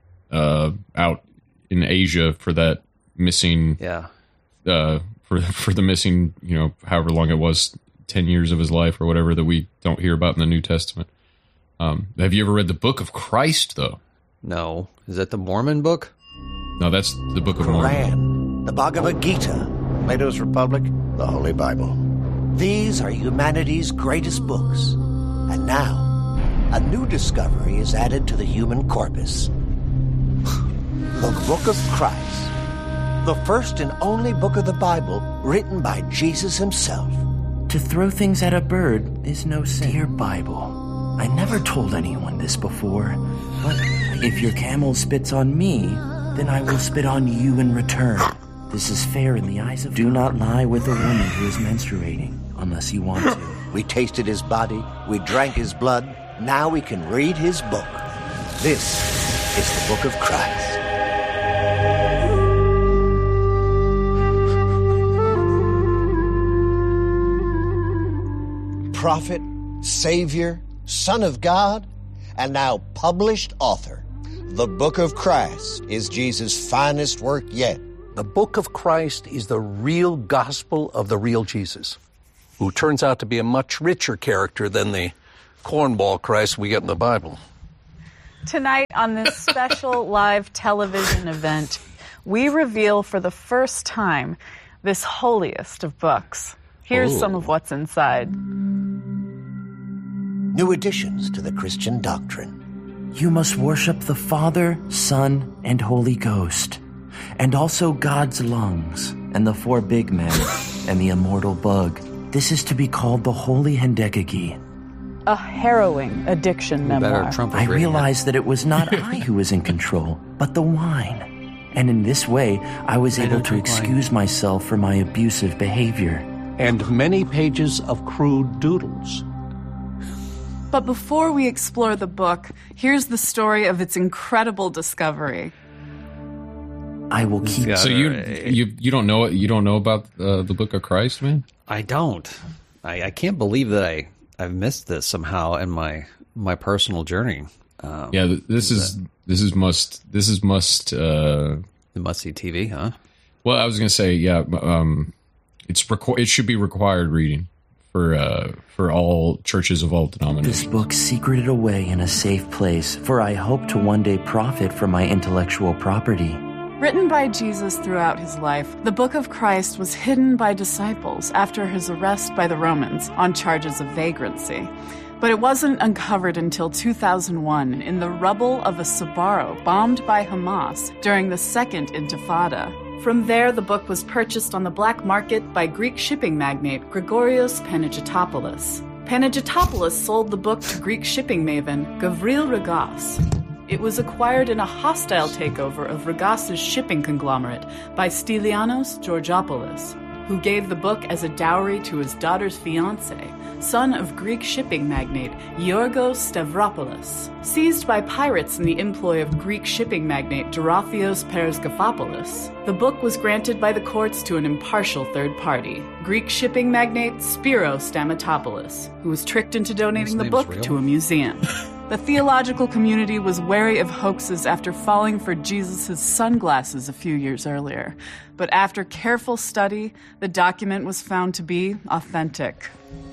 uh, out in Asia for that missing, yeah, uh, for for the missing, you know, however long it was, ten years of his life or whatever that we don't hear about in the New Testament. Um, have you ever read the Book of Christ, though? No, is that the Mormon book? No, that's the Book of Mormon. Quran, the Bhagavad Gita, Plato's Republic, the Holy Bible. These are humanity's greatest books. And now, a new discovery is added to the human corpus. The Book of Christ. The first and only book of the Bible written by Jesus himself. To throw things at a bird is no sin. Dear Bible, I never told anyone this before, but if your camel spits on me, then I will spit on you in return. This is fair in the eyes of God. Do not lie with a woman who is menstruating, unless you want to. We tasted his body, we drank his blood, now we can read his book. This is the Book of Christ. Prophet, Savior, Son of God, and now published author. The Book of Christ is Jesus' finest work yet. The Book of Christ is the real gospel of the real Jesus. who turns out to be a much richer character than the cornball Christ we get in the Bible. Tonight on this special live television event, we reveal for the first time this holiest of books. Here's Ooh. some of what's inside. New additions to the Christian doctrine. You must worship the Father, Son, and Holy Ghost, and also God's lungs, and the four big men, and the immortal bug. This is to be called the Holy Hendecagy. A harrowing addiction memoir. I realized that it was not I who was in control, but the wine. And in this way, I was able to excuse myself for my abusive behavior. And many pages of crude doodles. But before we explore the book, here's the story of its incredible discovery. I will keep. So you you you don't know you don't know about uh, the Book of Christ, man? I don't. I, I can't believe that I I've missed this somehow in my my personal journey. Um, yeah, this is that, this is must this is must uh, the must see T V, huh? Well, I was gonna say yeah. Um, it's requ- it should be required reading for uh, for all churches of all denominations. This book secreted away in a safe place, for I hope to one day profit from my intellectual property. Written by Jesus throughout his life, the Book of Christ was hidden by disciples after his arrest by the Romans on charges of vagrancy. But it wasn't uncovered until two thousand one in the rubble of a Sbarro bombed by Hamas during the Second Intifada. From there, the book was purchased on the black market by Greek shipping magnate Gregorios Panagitopoulos. Panagitopoulos sold the book to Greek shipping maven Gavril Ragas. It was acquired in a hostile takeover of Ragas's shipping conglomerate by Stylianos Georgopoulos, who gave the book as a dowry to his daughter's fiancé, son of Greek shipping magnate Yorgos Stavropoulos. Seized by pirates in the employ of Greek shipping magnate Dorotheos Perisgafopoulos, the book was granted by the courts to an impartial third party, Greek shipping magnate Spiro Stamatopoulos, who was tricked into donating the book real? to a museum. The theological community was wary of hoaxes after falling for Jesus' sunglasses a few years earlier. But after careful study, the document was found to be authentic.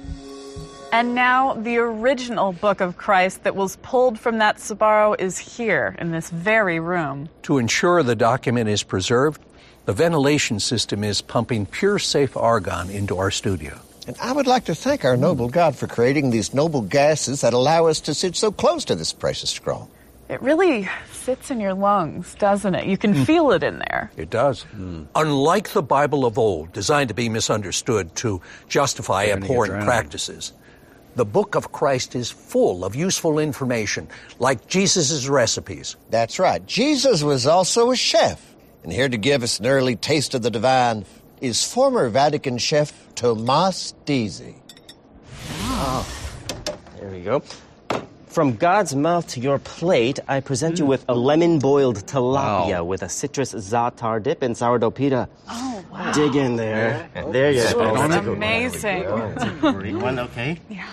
And now the original Book of Christ that was pulled from that Sbarro is here in this very room. To ensure the document is preserved, the ventilation system is pumping pure, safe argon into our studio. And I would like to thank our noble God for creating these noble gases that allow us to sit so close to this precious scroll. It really sits in your lungs, doesn't it? You can mm. feel it in there. It does. Mm. Unlike the Bible of old, designed to be misunderstood to justify abhorrent practices, the Book of Christ is full of useful information, like Jesus' recipes. That's right. Jesus was also a chef. And here to give us an early taste of the divine is former Vatican chef Tomas Dizzi. Oh, there we go. From God's mouth to your plate, I present mm. you with a lemon-boiled tilapia wow. with a citrus za'atar dip and sourdough pita. Oh, wow. Dig in there. Yeah. There you go. That's amazing. Great one, okay? Yeah.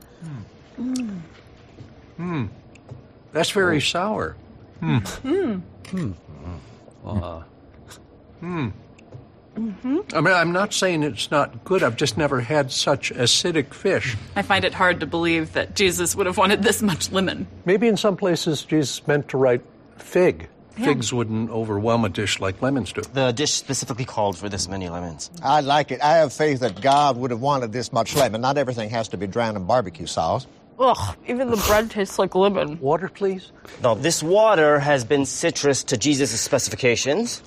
Mm. Mm. That's very sour. Hmm. Mm. Hmm. Uh, hmm. Mm-hmm. I mean, I'm not saying it's not good. I've just never had such acidic fish. I find it hard to believe that Jesus would have wanted this much lemon. Maybe in some places Jesus meant to write fig. Yeah. Figs wouldn't overwhelm a dish like lemons do. The dish specifically called for this many lemons. I like it. I have faith that God would have wanted this much lemon. Not everything has to be drowned in barbecue sauce. Ugh, even the bread tastes like lemon. Water, please? No, this water has been citrus to Jesus' specifications.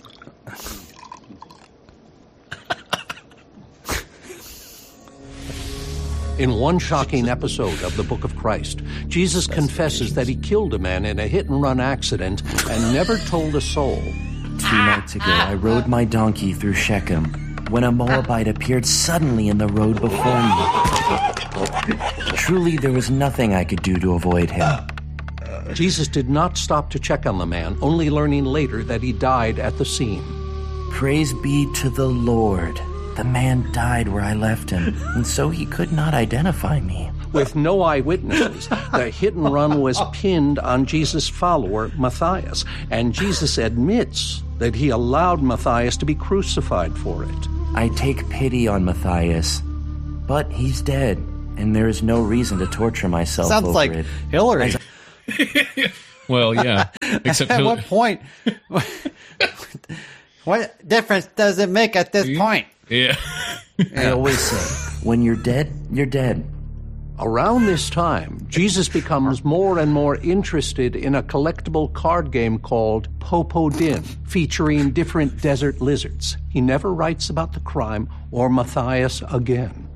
In one shocking episode of the Book of Christ, Jesus confesses that he killed a man in a hit-and-run accident and never told a soul. Two nights ago, I rode my donkey through Shechem when a Moabite appeared suddenly in the road before me. Truly, there was nothing I could do to avoid him. Jesus did not stop to check on the man, only learning later that he died at the scene. Praise be to the Lord. The man died where I left him, and so he could not identify me. With no eyewitnesses, the hit-and-run was pinned on Jesus' follower, Matthias, and Jesus admits that he allowed Matthias to be crucified for it. I take pity on Matthias, But he's dead, and there is no reason to torture myself Sounds over like it. Hillary. Well, yeah. Except At Hillary. what point? What difference does it make at this point? Yeah. I always say, when you're dead, you're dead. Around this time, Jesus becomes more and more interested in a collectible card game called Popo Din, featuring different desert lizards. He never writes about the crime or Matthias again.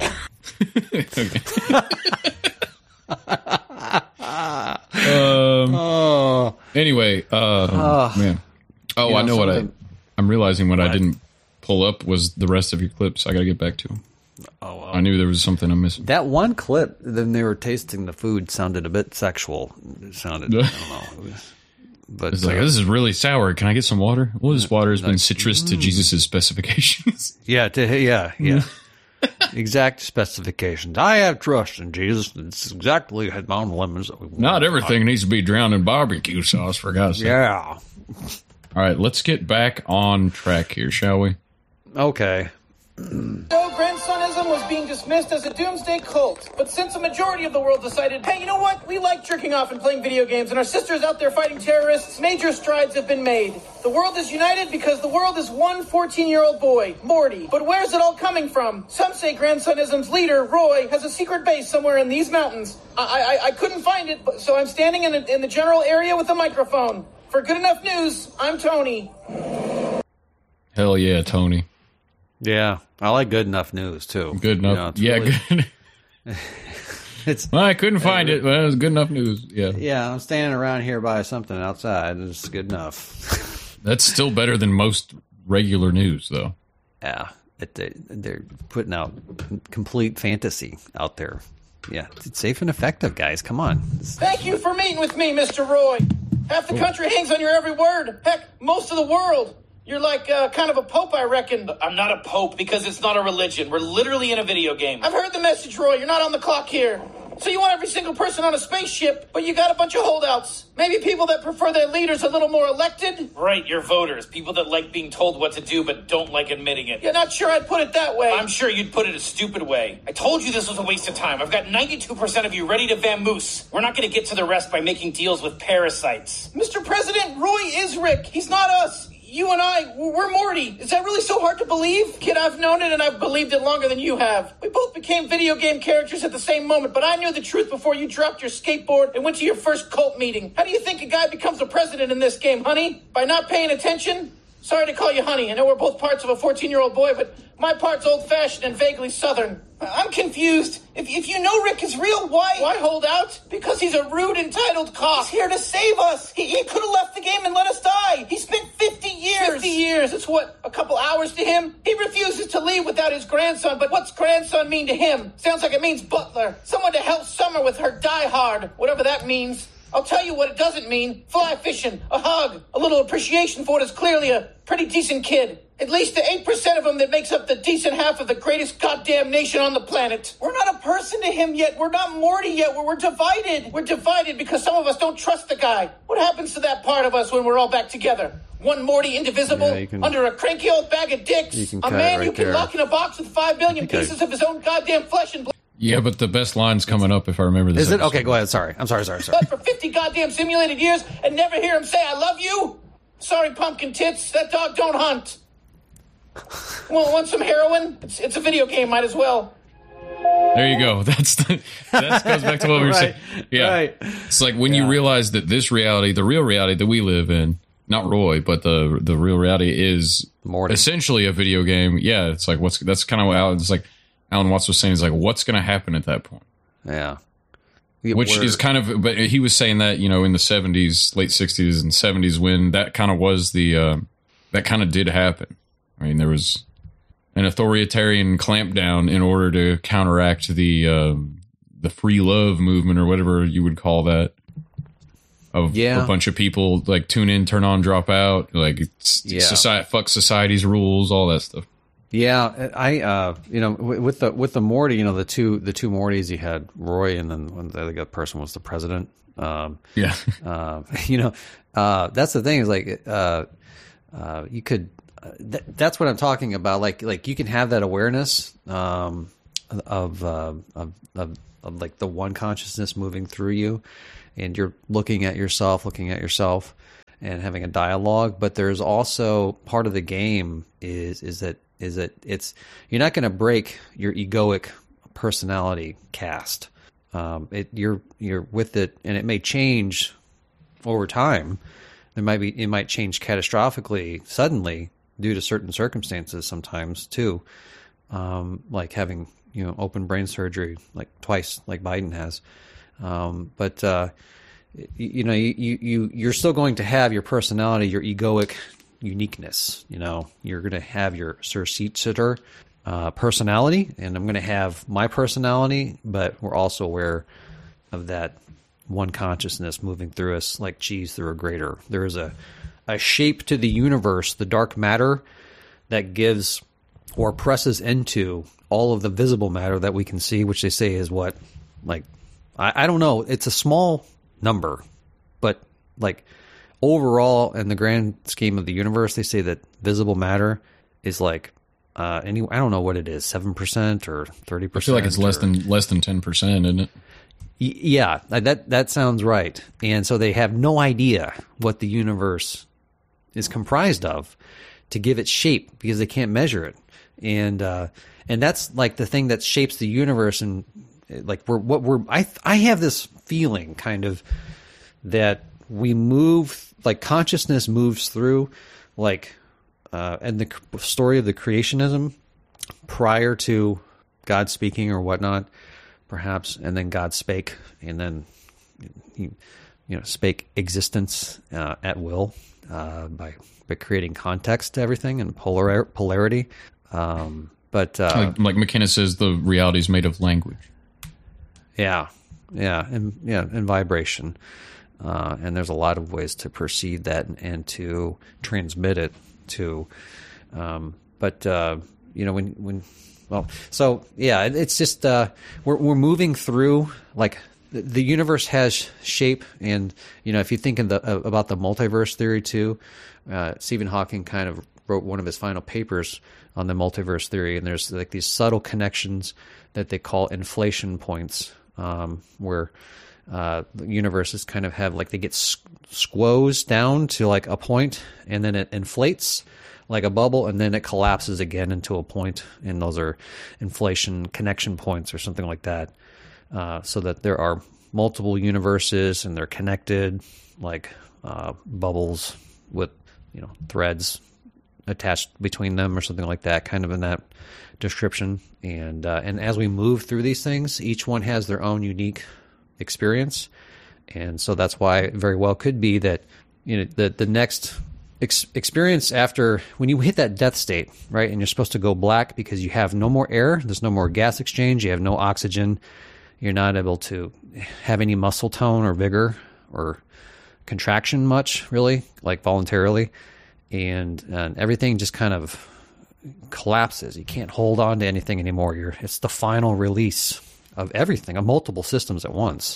um, oh. Anyway, uh, oh, man. Oh, you know, I know what I... I'm realizing what, what I didn't pull up was the rest of your clips. I got to get back to them. Oh, wow. I knew there was something I'm missing. That one clip, then they were tasting the food, sounded a bit sexual. It sounded, I don't know. It was, but it's like, uh, this is really sour. Can I get some water? Well, this water has been citrus to Jesus' specifications. Yeah, to, yeah, yeah. Exact specifications. I have trust in Jesus. It's exactly the amount of lemons that we want. Not everything needs to be drowned in barbecue sauce, for God's sake. Yeah. All right, let's get back on track here, shall we? Okay. So grandsonism was being dismissed as a doomsday cult, but since a majority of the world decided, hey, you know what? We like jerking off and playing video games, and our sisters out there fighting terrorists, major strides have been made. The world is united because the world is one fourteen-year-old boy, Morty. But where's it all coming from? Some say grandsonism's leader, Roy, has a secret base somewhere in these mountains. I I, I couldn't find it, so I'm standing in, a, in the general area with a microphone. For Good Enough News, I'm Tony. Hell yeah, Tony. Yeah, I like Good Enough News, too. Good enough. You know, yeah, really, good. It's, well, I couldn't find uh, it, but it was Good Enough News. Yeah, yeah, I'm standing around here by something outside, and it's good enough. That's still better than most regular news, though. Yeah, it, they, they're putting out complete fantasy out there. Yeah, it's safe and effective, guys. Come on. Thank you for meeting with me, Mister Roy. Half the country hangs on your every word. Heck, most of the world. You're like uh, kind of a pope, I reckon. I'm not a pope because it's not a religion. We're literally in a video game. I've heard the message, Roy. You're not on the clock here. So you want every single person on a spaceship, but you got a bunch of holdouts. Maybe people that prefer their leaders a little more elected? Right, your voters. People that like being told what to do but don't like admitting it. You're not sure I'd put it that way. I'm sure you'd put it a stupid way. I told you this was a waste of time. I've got ninety-two percent of you ready to vamoose. We're not going to get to the rest by making deals with parasites. Mister President, Roy is Rick. He's not us. You and I, we're Morty. Is that really so hard to believe? Kid, I've known it and I've believed it longer than you have. We both became video game characters at the same moment, but I knew the truth before you dropped your skateboard and went to your first cult meeting. How do you think a guy becomes a president in this game, honey? By not paying attention? Sorry to call you honey. I know we're both parts of a fourteen-year-old boy, but my part's old-fashioned and vaguely southern. I'm confused. If, if you know Rick is real, why why hold out? Because he's a rude, entitled cock. He's here to save us. He, he could have left the game and let us die. He spent fifty years. fifty years. It's what, a couple hours to him? He refuses to leave without his grandson, but what's grandson mean to him? Sounds like it means butler. Someone to help Summer with her die hard, whatever that means. I'll tell you what it doesn't mean. Fly fishing, a hug, a little appreciation for what is clearly a pretty decent kid. At least the eight percent of him that makes up the decent half of the greatest goddamn nation on the planet. We're not a person to him yet. We're not Morty yet. We're, we're divided. We're divided because some of us don't trust the guy. What happens to that part of us when we're all back together? One Morty indivisible, yeah, can, under a cranky old bag of dicks. A man right you can there. Lock in a box with five billion pieces I... of his own goddamn flesh and blood. Yeah, but the best line's coming up if I remember this. Is it? Okay, go ahead. Sorry. I'm sorry, sorry, sorry. For fifty goddamn simulated years and never hear him say, I love you? Sorry, pumpkin tits. That dog don't hunt. Well, want some heroin? It's, it's a video game. Might as well. There you go. That's the, that goes back to what we were right, saying. Yeah. Right. It's like when yeah. you realize that this reality, the real reality that we live in, not Roy, but the the real reality is Morty. Essentially a video game. Yeah, it's like, what's that's kind of what Alan, it's like Alan Watts was saying, is like, what's going to happen at that point? Yeah. Which is kind of, but he was saying that, you know, in the seventies, late sixties and seventies, when that kind of was the, uh, that kind of did happen. I mean, there was an authoritarian clampdown in order to counteract the uh, the free love movement or whatever you would call that. Of yeah. a bunch of people like tune in, turn on, drop out, like yeah. society, fuck society's rules, all that stuff. Yeah, I uh, you know, with the with the Morty, you know, the two the two Mortys, you had Roy, and then when the other person was the president. Um, yeah, uh, you know, uh, that's the thing is like uh, uh, you could. Uh, th- that's what I'm talking about. Like like you can have that awareness, um, of, uh, of, of, of like the one consciousness moving through you, and you're looking at yourself, looking at yourself, and having a dialogue. But there's also part of the game is is that is that it's you're not going to break your egoic personality cast. Um, it you're you're with it, and it may change over time. There might be it might change catastrophically suddenly due to certain circumstances sometimes too, um, like having you know open brain surgery like twice, like Biden has. Um, but uh, you, you know you, you you're still going to have your personality, your egoic uniqueness. You know you're going to have your Sir Seatsitter uh, personality, and I'm going to have my personality. But we're also aware of that one consciousness moving through us like cheese through a grater. There is a, a shape to the universe, the dark matter, that gives or presses into all of the visible matter that we can see, which they say is what, like, I, I don't know. It's a small number, but like overall in the grand scheme of the universe, they say that visible matter is like, uh, any, I don't know what it is, seven percent or thirty percent. I feel like it's or, less than less than ten percent, isn't it? Yeah, that that sounds right. And so they have no idea what the universe is comprised of to give it shape because they can't measure it. And uh, and that's like the thing that shapes the universe. And like we're what we're I I have this feeling kind of that we move like consciousness moves through like uh, and the story of the creationism prior to God speaking or whatnot. Perhaps, and then God spake, and then he, you know, spake existence uh, at will uh, by by creating context to everything and polar polarity. Um, but uh, like, like McKenna says, the reality is made of language. Yeah, yeah, and yeah, and vibration. Uh, and there's a lot of ways to perceive that and, and to transmit it to. Um, but uh, you know, when when. Well, so yeah, it's just uh, we're we're moving through like the, the universe has shape, and you know if you think in the, uh, about the multiverse theory too, uh, Stephen Hawking kind of wrote one of his final papers on the multiverse theory, and there's like these subtle connections that they call inflation points, um, where uh, the universes kind of have like they get squoze down to like a point, and then it inflates like a bubble, and then it collapses again into a point, and those are inflation connection points or something like that. Uh, so that there are multiple universes, and they're connected like uh, bubbles with you know threads attached between them or something like that, kind of in that description. And uh, and as we move through these things, each one has their own unique experience, and so that's why it very well could be that you know the the next experience after when you hit that death state, right, and you're supposed to go black because you have no more air, there's no more gas exchange, you have no oxygen, you're not able to have any muscle tone or vigor or contraction much, really, like voluntarily, and, and everything just kind of collapses. You can't hold on to anything anymore. You're it's the final release of everything, of multiple systems at once.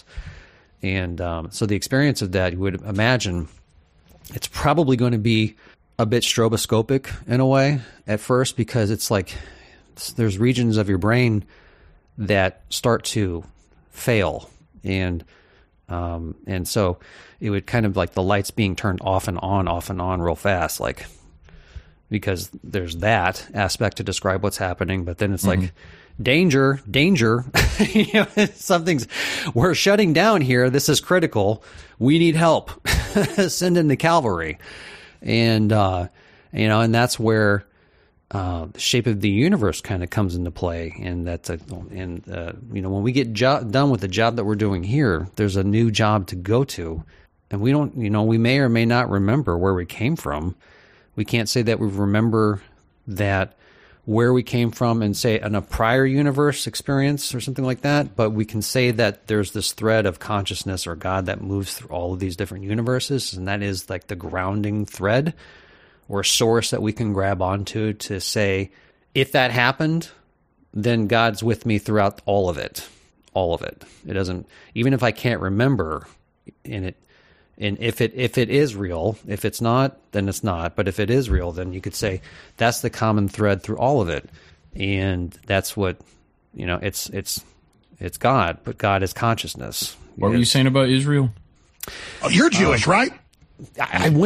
And um, so the experience of that, you would imagine it's probably going to be a bit stroboscopic in a way at first, because it's like there's regions of your brain that start to fail, and um, and so it would kind of like the lights being turned off and on, off and on real fast, like because there's that aspect to describe what's happening, but then it's mm-hmm. like danger, danger, you know, something's we're shutting down here. This is critical. We need help. Send in the cavalry. And, uh, you know, and that's where, uh, the shape of the universe kind of comes into play. And that's a, and, uh, you know, when we get jo- done with the job that we're doing here, there's a new job to go to. And we don't, you know, we may or may not remember where we came from. We can't say that we remember that where we came from and say in a prior universe experience or something like that, but we can say that there's this thread of consciousness or God that moves through all of these different universes, and that is like the grounding thread or source that we can grab onto to say, if that happened, then God's with me throughout all of it, all of it. It doesn't, even if I can't remember in it, and if it if it is real, if it's not, then it's not. But if it is real, then you could say that's the common thread through all of it. And that's what You know, it's it's it's God, but God is consciousness. What were you saying about Israel? Oh, you're Jewish, um, right? I, I went